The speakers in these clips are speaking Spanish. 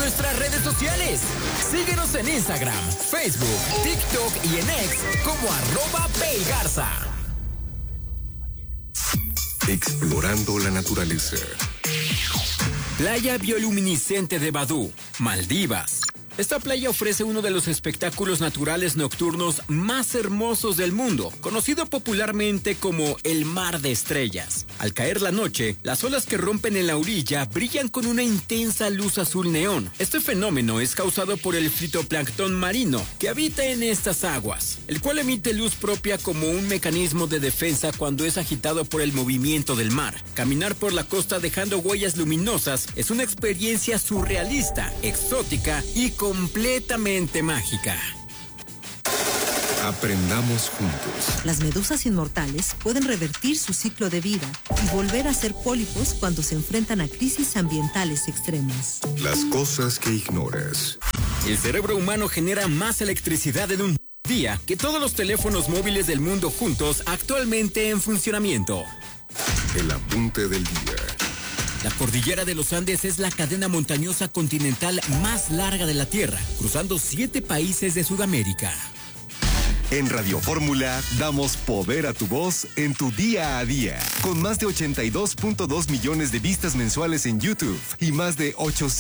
nuestras redes sociales. Síguenos en Instagram, Facebook, TikTok y en X como @PayGarza. Explorando la naturaleza. Playa bioluminiscente de Badú, Maldivas. Esta playa ofrece uno de los espectáculos naturales nocturnos más hermosos del mundo, conocido popularmente como el Mar de Estrellas. Al caer la noche, las olas que rompen en la orilla brillan con una intensa luz azul neón. Este fenómeno es causado por el fitoplancton marino que habita en estas aguas, el cual emite luz propia como un mecanismo de defensa cuando es agitado por el movimiento del mar. Caminar por la costa dejando huellas luminosas es una experiencia surrealista, exótica y completamente mágica. Aprendamos juntos. Las medusas inmortales pueden revertir su ciclo de vida y volver a ser pólipos cuando se enfrentan a crisis ambientales extremas. Las cosas que ignoras. El cerebro humano genera más electricidad en un día que todos los teléfonos móviles del mundo juntos actualmente en funcionamiento. El apunte del día. La cordillera de los Andes es la cadena montañosa continental más larga de la Tierra, cruzando 7 países de Sudamérica. En Radio Fórmula damos poder a tu voz en tu día a día. Con más de 82.2 millones de vistas mensuales en YouTube y más de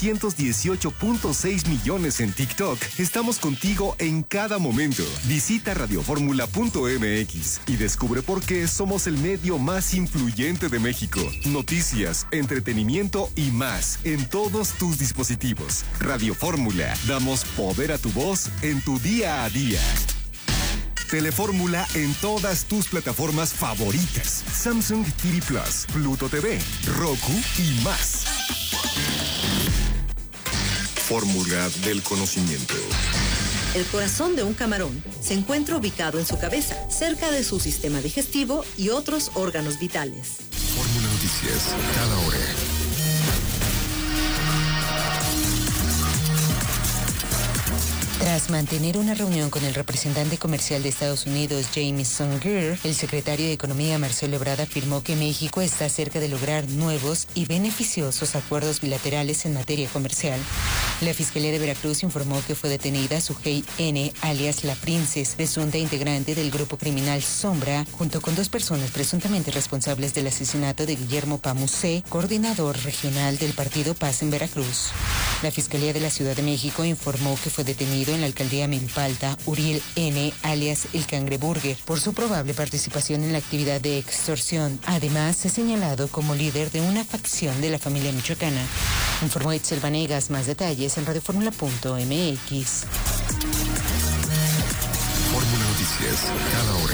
818.6 millones en TikTok, estamos contigo en cada momento. Visita radioformula.mx y descubre por qué somos el medio más influyente de México. Noticias, entretenimiento y más en todos tus dispositivos. Radio Fórmula, damos poder a tu voz en tu día a día. Telefórmula en todas tus plataformas favoritas. Samsung TV Plus, Pluto TV, Roku y más. Fórmula del conocimiento. El corazón de un camarón se encuentra ubicado en su cabeza, cerca de su sistema digestivo y otros órganos vitales. Fórmula Noticias, cada hora. Tras mantener una reunión con el representante comercial de Estados Unidos, Jamieson Greer, el secretario de Economía, Marcelo Ebrard, afirmó que México está cerca de lograr nuevos y beneficiosos acuerdos bilaterales en materia comercial. La Fiscalía de Veracruz informó que fue detenida Sujei N., alias La Princess, presunta integrante del grupo criminal Sombra, junto con 2 personas presuntamente responsables del asesinato de Guillermo Pamusé, coordinador regional del Partido Paz en Veracruz. La Fiscalía de la Ciudad de México informó que fue detenido en la alcaldía Milpalta Uriel N., alias El Cangreburger, por su probable participación en la actividad de extorsión. Además, es señalado como líder de una facción de la familia michoacana. Informó Itzel Vanegas. Más detalles en radioformula.mx. Fórmula Noticias, cada hora.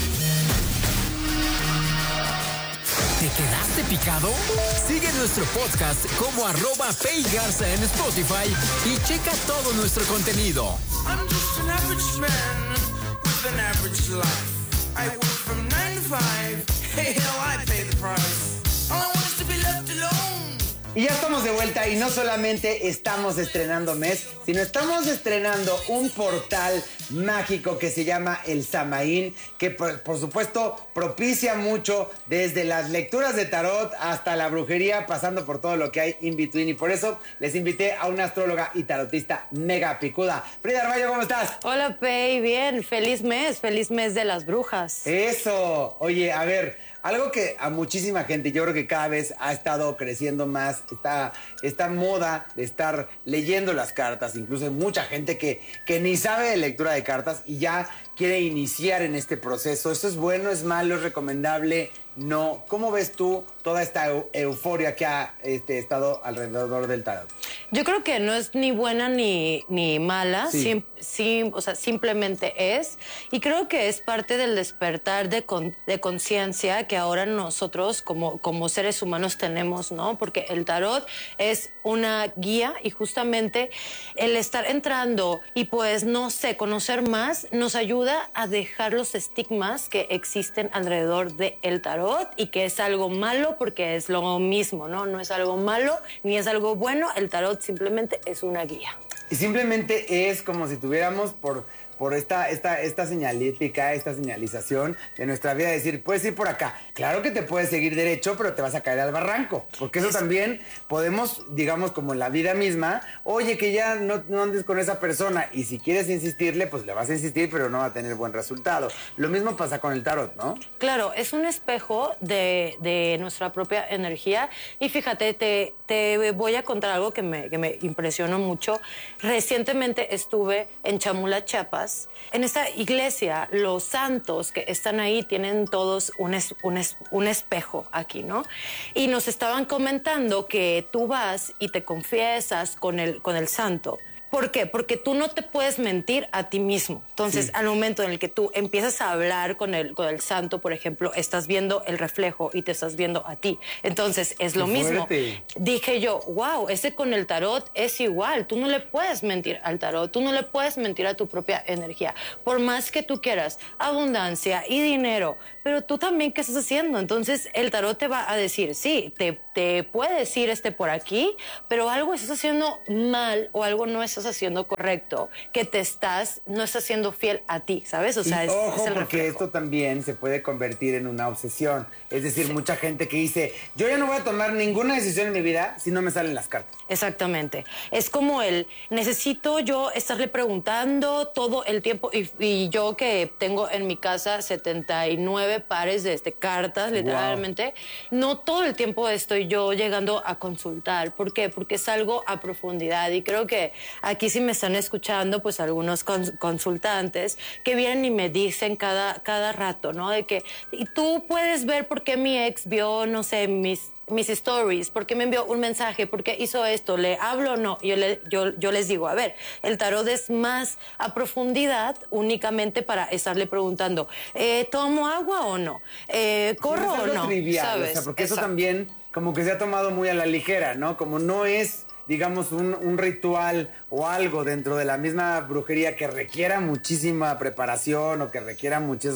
¿Te quedaste picado? Sigue nuestro podcast como @PayGarza en Spotify y checa todo nuestro contenido. I'm just an average man with an average life. I work from 9 to 5. Hey, hell, I pay the price. All I want is to be left alone. Y ya estamos de vuelta y no solamente estamos estrenando mes, sino estamos estrenando un portal mágico que se llama El Samaín, que por supuesto propicia mucho desde las lecturas de tarot hasta la brujería, pasando por todo lo que hay in between. Y por eso les invité a una astróloga y tarotista mega picuda. Frida Arballo, ¿cómo estás? Hola, Pei, bien, feliz mes de las brujas. Eso, oye, a ver, algo que a muchísima gente, yo creo que cada vez ha estado creciendo más, esta moda de estar leyendo las cartas. Incluso hay mucha gente que ni sabe de lectura de cartas y ya quiere iniciar en este proceso. ¿Esto es bueno, es malo, es recomendable? No. ¿Cómo ves tú toda esta euforia que ha estado alrededor del tarot? Yo creo que no es ni buena ni mala, Sí. o sea, simplemente es. Y creo que es parte del despertar de conciencia que ahora nosotros como seres humanos tenemos, ¿no? Porque el tarot es una guía y justamente el estar entrando y pues, no sé, conocer más nos ayuda a dejar los estigmas que existen alrededor del tarot y que es algo malo porque es lo mismo, ¿no? No es algo malo ni es algo bueno, el tarot simplemente es una guía. Y simplemente es como si tuviéramos, por por esta señalítica, esta señalización de nuestra vida, decir, puedes ir por acá. Claro que te puedes seguir derecho, pero te vas a caer al barranco. Porque eso también podemos, digamos, como en la vida misma, oye, que ya no andes con esa persona. Y si quieres insistirle, pues le vas a insistir, pero no va a tener buen resultado. Lo mismo pasa con el tarot, ¿no? Claro, es un espejo de nuestra propia energía. Y fíjate, te voy a contar algo que me impresionó mucho. Recientemente estuve en Chamula, Chiapas. En esta iglesia, los santos que están ahí tienen todos un espejo aquí, ¿no? Y nos estaban comentando que tú vas y te confiesas con el santo. ¿Por qué? Porque tú no te puedes mentir a ti mismo. Entonces, al momento en el que tú empiezas a hablar con el santo, por ejemplo, estás viendo el reflejo y te estás viendo a ti. Entonces, es lo mismo. Dije yo, wow, ese con el tarot es igual. Tú no le puedes mentir al tarot. Tú no le puedes mentir a tu propia energía. Por más que tú quieras abundancia y dinero, pero tú también, ¿qué estás haciendo? Entonces, el tarot te va a decir, sí, te puede decir por aquí, pero algo estás haciendo mal o algo no estás haciendo correcto, que no estás siendo fiel a ti, ¿sabes? O sea, ojo, es el porque reflejo. esto también se puede convertir en una obsesión. Es decir, mucha gente que dice, yo ya no voy a tomar ninguna decisión en mi vida si no me salen las cartas. Exactamente. Es como necesito yo estarle preguntando todo el tiempo y yo que tengo en mi casa 79 pares de cartas, literalmente, no todo el tiempo estoy yo llegando a consultar. ¿Por qué? Porque es algo a profundidad y creo que aquí sí me están escuchando pues algunos consultantes que vienen y me dicen cada rato, ¿no? De que y tú puedes ver por qué mi ex vio, no sé, mis stories, por qué me envió un mensaje, por qué hizo esto, le hablo o no. Yo les digo, a ver, el tarot es más a profundidad únicamente para estarle preguntando, ¿tomo agua o no? ¿Corro o no? Trivial, ¿sabes? o sea, porque eso también como que se ha tomado muy a la ligera, ¿no? Como no es, digamos, un ritual o algo dentro de la misma brujería que requiera muchísima preparación o que requiera muchas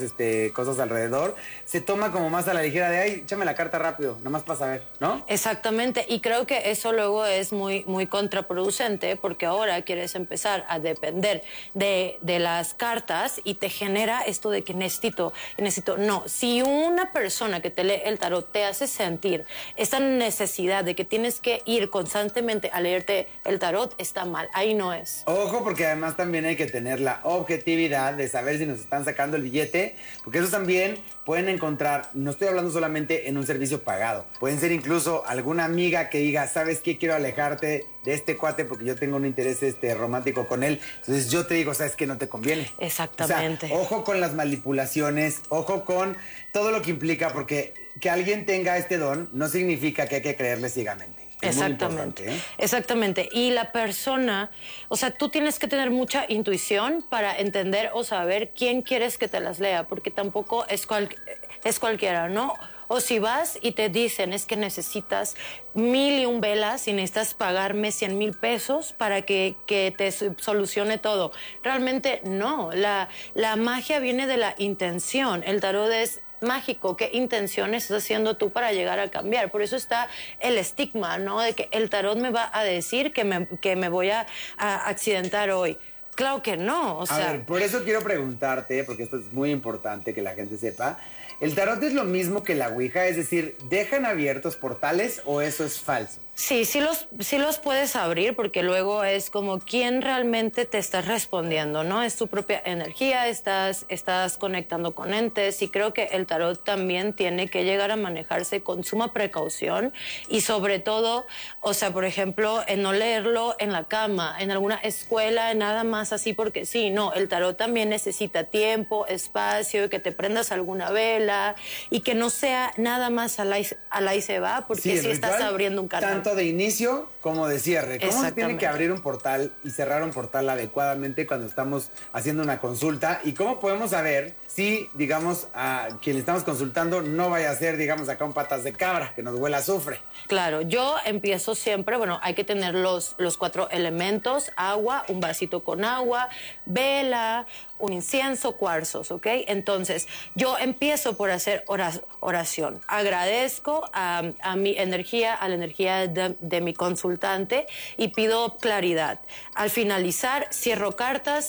cosas alrededor, se toma como más a la ligera de, ay, échame la carta rápido, nada más para saber, ¿no? Exactamente, y creo que eso luego es muy, muy contraproducente porque ahora quieres empezar a depender de las cartas y te genera esto de que necesito. No, si una persona que te lee el tarot te hace sentir esta necesidad de que tienes que ir constantemente a leerte el tarot, está mal, ahí no es. Ojo, porque además también hay que tener la objetividad de saber si nos están sacando el billete, porque eso también pueden encontrar, no estoy hablando solamente en un servicio pagado, pueden ser incluso alguna amiga que diga, ¿sabes qué? Quiero alejarte de este cuate porque yo tengo un interés romántico con él, entonces yo te digo, ¿sabes qué? No te conviene. Exactamente. O sea, ojo con las manipulaciones, ojo con todo lo que implica, porque que alguien tenga este don no significa que hay que creerle ciegamente. Exactamente, exactamente. Y la persona, o sea, tú tienes que tener mucha intuición para entender o saber quién quieres que te las lea, porque tampoco es cualquiera, ¿no? O si vas y te dicen, es que necesitas 1,001 velas y necesitas pagarme 100,000 pesos para que te solucione todo. Realmente no, la magia viene de la intención. El tarot es mágico, qué intenciones estás haciendo tú para llegar a cambiar. Por eso está el estigma, ¿no? De que el tarot me va a decir que me voy a accidentar hoy. Claro que no, o sea... A ver, por eso quiero preguntarte, porque esto es muy importante que la gente sepa, ¿el tarot es lo mismo que la ouija? Es decir, ¿dejan abiertos portales o eso es falso? Sí los puedes abrir porque luego es como quién realmente te está respondiendo, ¿no? Es tu propia energía, estás conectando con entes y creo que el tarot también tiene que llegar a manejarse con suma precaución y sobre todo, o sea, por ejemplo, en no leerlo en la cama, en alguna escuela, nada más así porque sí, no, el tarot también necesita tiempo, espacio, que te prendas alguna vela y que no sea nada más al ahí se va porque sí estás abriendo un canal. Tanto de inicio como de cierre. ¿Cómo se tiene que abrir un portal y cerrar un portal adecuadamente cuando estamos haciendo una consulta? ¿Y cómo podemos saber si, digamos, a quien le estamos consultando no vaya a ser, digamos, acá un patas de cabra, que nos huele a azufre? Claro, yo empiezo siempre, bueno, hay que tener los 4 elementos, agua, un vasito con agua, vela, un incienso, cuarzos, ¿ok? Entonces, yo empiezo por hacer oración. Agradezco a mi energía, a la energía de mi consultante y pido claridad. Al finalizar, cierro cartas y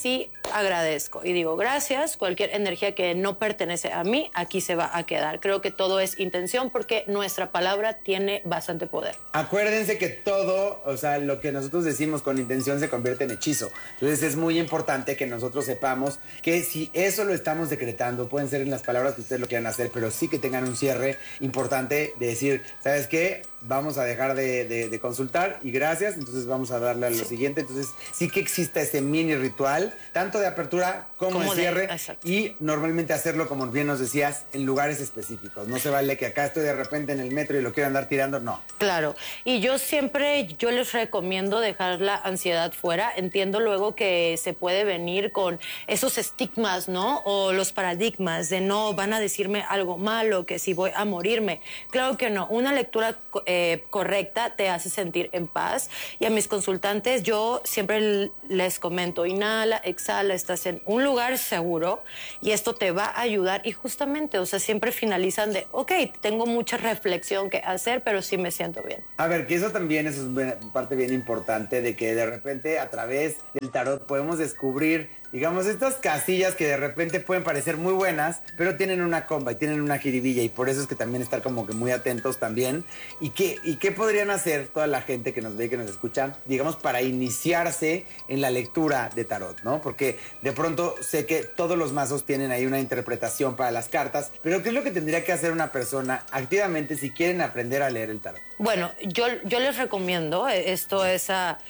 agradezco y digo gracias. Cualquier energía que no pertenece a mí, aquí se va a quedar. Creo que todo es intención porque nuestra palabra tiene bastante poder. Acuérdense que todo, o sea, lo que nosotros decimos con intención se convierte en hechizo. Entonces es muy importante que nosotros sepamos que si eso lo estamos decretando, pueden ser en las palabras que ustedes lo quieran hacer, pero sí que tengan un cierre importante de decir, ¿sabes qué? Vamos a dejar de consultar y gracias, entonces vamos a darle a lo siguiente. Entonces sí que exista ese mini ritual, tanto de apertura como de cierre, y normalmente hacerlo, como bien nos decías, en lugares específicos. No se vale que acá estoy de repente en el metro y lo quiero andar tirando, no. Claro, y yo les recomiendo dejar la ansiedad fuera. Entiendo luego que se puede venir con esos estigmas, ¿no? O los paradigmas de no, van a decirme algo malo, que si voy a morirme. Claro que no, una lectura correcta te hace sentir en paz. Y a mis consultantes yo siempre les comento, inhala, exhala, estás en un lugar seguro y esto te va a ayudar. Y justamente, o sea, siempre finalizan de, ok, tengo mucha reflexión que hacer, pero sí me siento bien. A ver, que eso también es una parte bien importante, de que de repente a través del tarot podemos descubrir, digamos, estas casillas que de repente pueden parecer muy buenas, pero tienen una comba y tienen una jiribilla, y por eso es que también estar como que muy atentos también. ¿Y qué podrían hacer toda la gente que nos ve y que nos escucha, digamos, para iniciarse en la lectura de tarot, ¿no? Porque de pronto sé que todos los mazos tienen ahí una interpretación para las cartas, pero ¿qué es lo que tendría que hacer una persona activamente si quieren aprender a leer el tarot? Bueno, yo les recomiendo, esto es a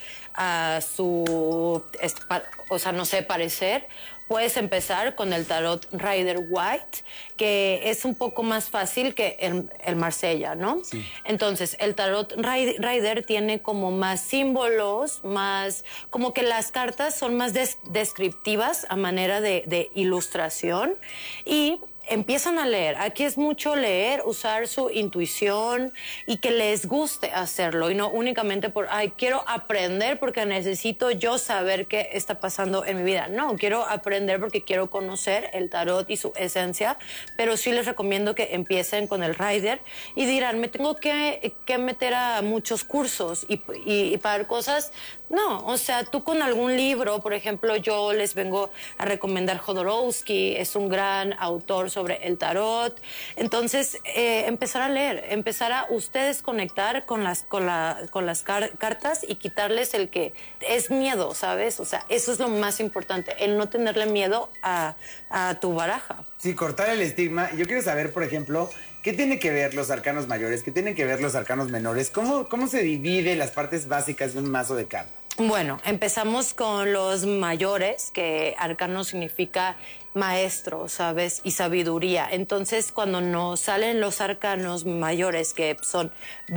su, o sea, no sé, parecer. Puedes empezar con el tarot Rider White, que es un poco más fácil que el Marsella, ¿no? Sí. Entonces, el tarot Rider tiene como más símbolos, más, como que las cartas son más descriptivas a manera de ilustración, y empiezan a leer. Aquí es mucho leer, usar su intuición y que les guste hacerlo, y no únicamente por, ay, quiero aprender porque necesito yo saber qué está pasando en mi vida. No, quiero aprender porque quiero conocer el tarot y su esencia, pero sí les recomiendo que empiecen con el Rider y dirán, me tengo que meter a muchos cursos y pagar cosas. No, o sea, tú con algún libro, por ejemplo, yo les vengo a recomendar Jodorowsky, es un gran autor sobre el tarot. Entonces, empezar a leer, empezar a ustedes conectar con las cartas y quitarles el que es miedo, ¿sabes? O sea, eso es lo más importante, el no tenerle miedo a tu baraja. Sí, cortar el estigma. Yo quiero saber, por ejemplo, ¿qué tiene que ver los arcanos mayores? ¿Qué tienen que ver los arcanos menores? ¿Cómo se divide las partes básicas de un mazo de cartas? Bueno, empezamos con los mayores, que arcano significa maestro, ¿sabes? Y sabiduría. Entonces, cuando nos salen los arcanos mayores, que son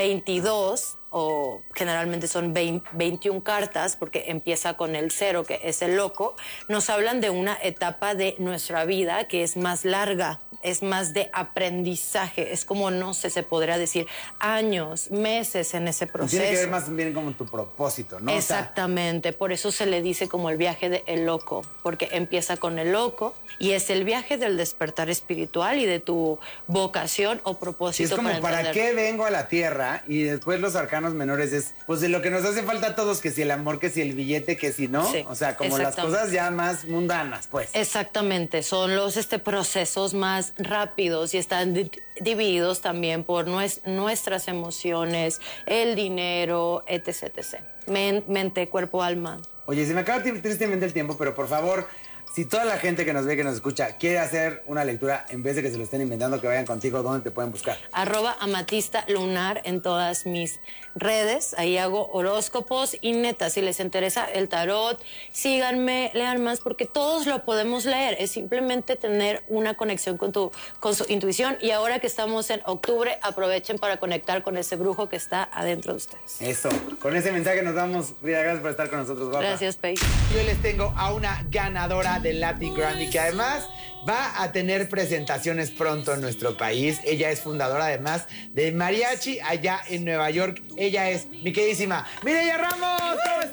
22, o generalmente son 21 cartas, porque empieza con el 0, que es el loco, nos hablan de una etapa de nuestra vida que es más larga, es más de aprendizaje, es como, no sé, se podría decir años, meses en ese proceso. Tiene que ver más bien como tu propósito, ¿no? Exactamente, o sea, por eso se le dice como el viaje del loco, porque empieza con el loco y es el viaje del despertar espiritual y de tu vocación o propósito. Y es como, ¿para qué vengo a la tierra? Y después los arcanos menores es, pues, de lo que nos hace falta a todos, que si el amor, que si el billete, que si no. Sí, o sea, como las cosas ya más mundanas, pues. Exactamente, son los procesos más rápidos y están divididos también por nuestras emociones, el dinero, etc. Mente, cuerpo, alma. Oye, se me acaba tristemente el tiempo, pero por favor, si toda la gente que nos ve, que nos escucha, quiere hacer una lectura, en vez de que se lo estén inventando, que vayan contigo, ¿dónde te pueden buscar? @amatista_lunar en todas mis redes. Ahí hago horóscopos y neta, si les interesa el tarot, síganme, lean más, porque todos lo podemos leer. Es simplemente tener una conexión con su intuición. Y ahora que estamos en octubre, aprovechen para conectar con ese brujo que está adentro de ustedes. Eso. Con ese mensaje nos vamos. Frida, gracias por estar con nosotros, guapa. Gracias, Pei. Yo les tengo a una ganadora del Latin Grammy, que además va a tener presentaciones pronto en nuestro país. Ella es fundadora además de Mariachi allá en Nueva York. Ella es mi queridísima Mireya Ramos. ¿Cómo estás? Bienvenida.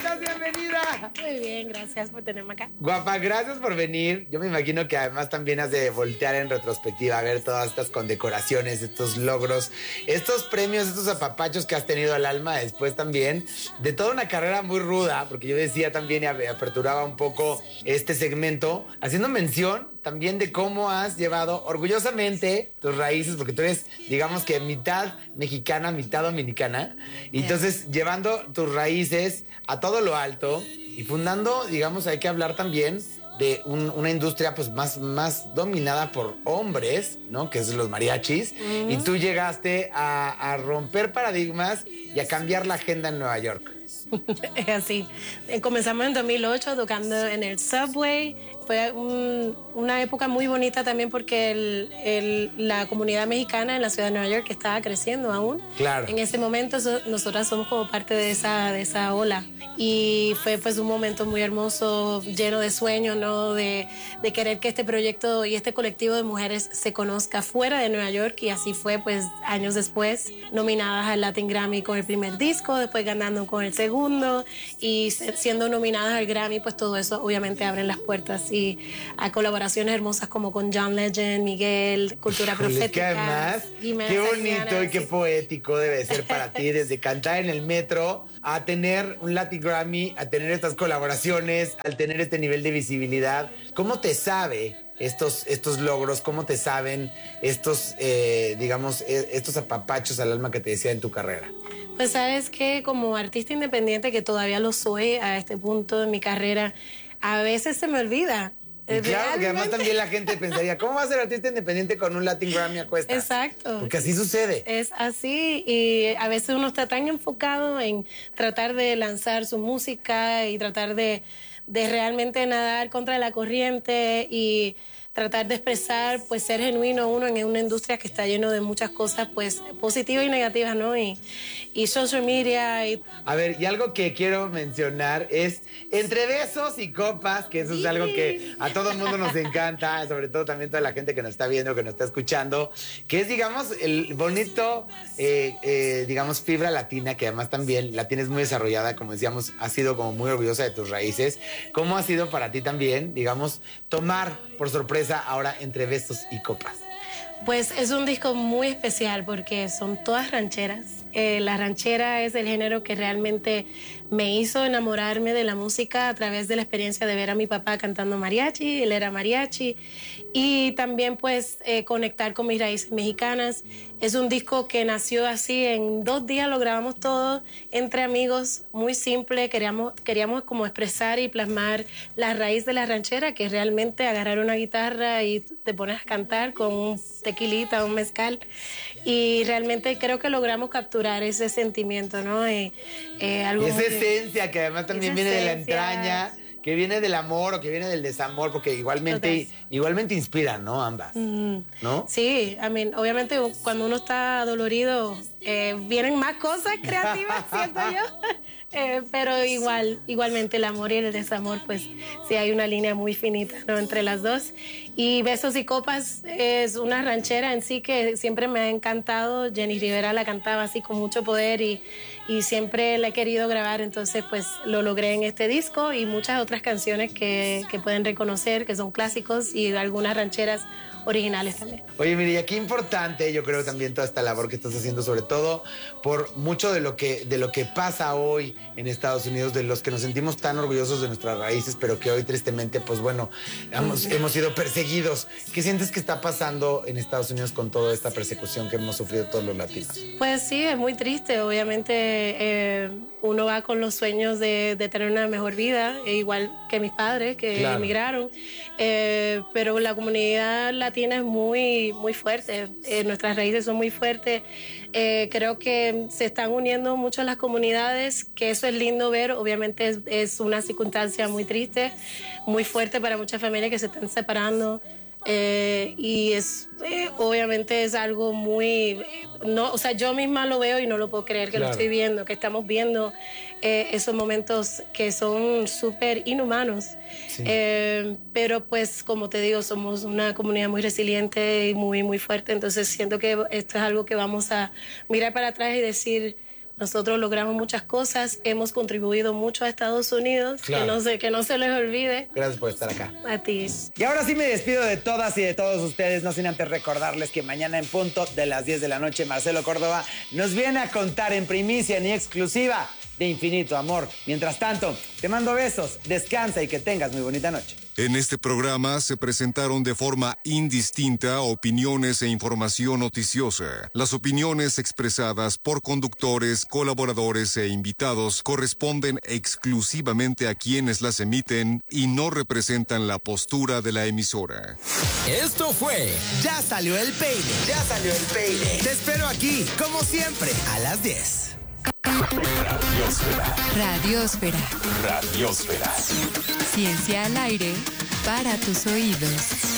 bienvenida. Muy bien, gracias por tenerme acá. Guapa, gracias por venir. Yo me imagino que además también has de voltear en retrospectiva a ver todas estas condecoraciones, estos logros, estos premios, estos apapachos que has tenido al alma después también de toda una carrera muy ruda, porque yo decía también y aperturaba un poco este segmento, haciendo mención también de cómo has llevado orgullosamente tus raíces, porque tú eres, digamos que mitad mexicana, mitad dominicana, y entonces llevando tus raíces a todo lo alto y fundando, digamos, hay que hablar también de una industria pues más dominada por hombres, ¿no? Que es los mariachis, y tú llegaste a romper paradigmas y a cambiar la agenda en Nueva York. Es así. Comenzamos en 2008 tocando en el Subway. Fue una época muy bonita también porque la comunidad mexicana en la ciudad de Nueva York estaba creciendo aún. Claro. En ese momento nosotras somos como parte de esa ola. Y fue pues un momento muy hermoso, lleno de sueños, ¿no? De querer que este proyecto y este colectivo de mujeres se conozca fuera de Nueva York. Y así fue pues años después, nominadas al Latin Grammy con el primer disco, después ganando con el segundo y siendo nominadas al Grammy, pues todo eso obviamente abre las puertas y a colaboraciones hermosas como con John Legend, Miguel, Cultura Profética. Que además, qué bonito y qué poético debe ser para ti desde cantar en el metro a tener un Latin Grammy, a tener estas colaboraciones, al tener este nivel de visibilidad. ¿Cómo te sabe estos logros? ¿Cómo te saben estos, digamos, estos apapachos al alma que te decía en tu carrera? Pues sabes que como artista independiente, que todavía lo soy a este punto de mi carrera, a veces se me olvida. Claro, que además también la gente pensaría, ¿cómo va a ser artista independiente con un Latin Grammy a cuestas? Exacto. Porque así sucede. Es así y a veces uno está tan enfocado en tratar de lanzar su música y tratar de realmente nadar contra la corriente y tratar de expresar, pues ser genuino uno en una industria que está lleno de muchas cosas, pues positivas y negativas, ¿no? Y social media. A ver, y algo que quiero mencionar es entre besos y copas, que eso es algo que a todo el mundo nos encanta, sobre todo también toda la gente que nos está viendo, que nos está escuchando, que es, digamos, el bonito, digamos, fibra latina, que además también la tienes muy desarrollada, como decíamos, has sido como muy orgullosa de tus raíces. ¿Cómo ha sido para ti también, digamos, tomar por sorpresa ahora entre besos y copas? Pues es un disco muy especial porque son todas rancheras. La ranchera es el género que realmente me hizo enamorarme de la música a través de la experiencia de ver a mi papá cantando mariachi, él era mariachi, y también pues conectar con mis raíces mexicanas. Es un disco que nació así, en 2 días lo grabamos todo entre amigos, muy simple, queríamos como expresar y plasmar la raíz de la ranchera, que es realmente agarrar una guitarra y te pones a cantar con un tequilita, un mezcal, y realmente creo que logramos capturar ese sentimiento, ¿no? Algo y esa esencia que además también viene de la entraña, que viene del amor o que viene del desamor, porque igualmente inspiran, ¿no? Ambas, ¿no? Sí, obviamente cuando uno está dolorido vienen más cosas creativas, siento yo, pero igualmente el amor y el desamor, pues sí hay una línea muy finita, ¿no? Entre las dos. Y Besos y Copas es una ranchera en sí que siempre me ha encantado. Jenny Rivera la cantaba así con mucho poder y siempre la he querido grabar, entonces pues lo logré en este disco y muchas otras canciones que pueden reconocer, que son clásicos, y algunas rancheras originales también. Oye, Mireya, qué importante, yo creo también toda esta labor que estás haciendo, sobre todo por mucho de lo que pasa hoy en Estados Unidos, de los que nos sentimos tan orgullosos de nuestras raíces, pero que hoy tristemente, pues bueno, hemos sido perseguidos. ¿Qué sientes que está pasando en Estados Unidos con toda esta persecución que hemos sufrido todos los latinos? Pues sí, es muy triste. Obviamente uno va con los sueños de tener una mejor vida, igual que mis padres que emigraron, pero la comunidad latina es muy, muy fuerte. Nuestras raíces son muy fuertes. Creo que se están uniendo mucho las comunidades, que eso es lindo ver. Obviamente es una circunstancia muy triste, muy fuerte para muchas familias que se están separando. Y obviamente es algo muy, o sea, yo misma lo veo y no lo puedo creer que lo estoy viendo, que estamos viendo esos momentos que son súper inhumanos. Sí. Pero pues, como te digo, somos una comunidad muy resiliente y muy, muy fuerte, entonces siento que esto es algo que vamos a mirar para atrás y decir, Nosotros logramos muchas cosas, hemos contribuido mucho a Estados Unidos, Claro. que no se les olvide. Gracias por estar acá. A ti. Y ahora sí me despido de todas y de todos ustedes, no sin antes recordarles que mañana en punto de las 10 de la noche Marcelo Córdoba nos viene a contar en primicia ni exclusiva de Infinito Amor. Mientras tanto, te mando besos, descansa y que tengas muy bonita noche. En este programa se presentaron de forma indistinta opiniones e información noticiosa. Las opiniones expresadas por conductores, colaboradores e invitados corresponden exclusivamente a quienes las emiten y no representan la postura de la emisora. Esto fue Ya salió el peine. Ya salió el peine. Te espero aquí, como siempre, a las 10. Radiosfera. Radiosfera. Ciencia al aire para tus oídos.